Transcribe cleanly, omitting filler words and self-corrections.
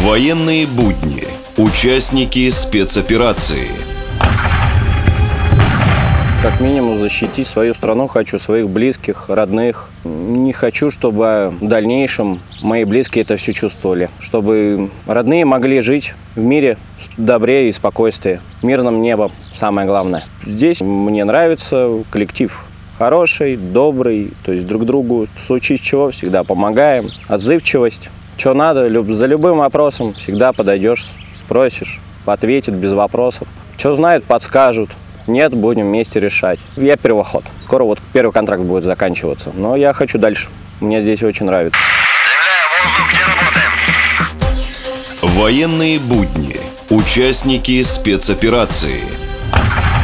Военные будни. Участники спецоперации. Как минимум защитить свою страну хочу, своих близких, родных. Не хочу, чтобы в дальнейшем мои близкие это все чувствовали. Чтобы родные могли жить в мире, добре и спокойствии. Мирным небом, самое главное. Здесь мне нравится коллектив. Хороший, добрый, то есть друг другу в случае чего всегда помогаем. Отзывчивость. Что надо, за любым вопросом всегда подойдешь, спросишь, ответят без вопросов. Что знают, подскажут. Нет, будем вместе решать. Я первоход. Скоро вот первый контракт будет заканчиваться. Но я хочу дальше. Мне здесь очень нравится. Военные будни. Участники спецоперации.